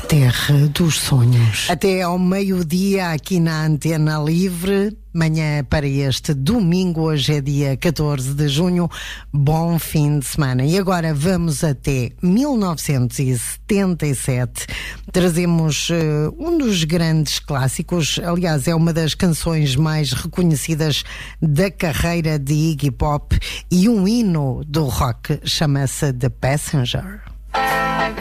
Terra dos sonhos. Até ao meio-dia aqui na Antena Livre. Manhã para este domingo, hoje é dia 14 de junho, bom fim de semana. E agora vamos até 1977, trazemos um dos grandes clássicos, aliás é uma das canções mais reconhecidas da carreira de Iggy Pop e um hino do rock, chama-se The Passenger.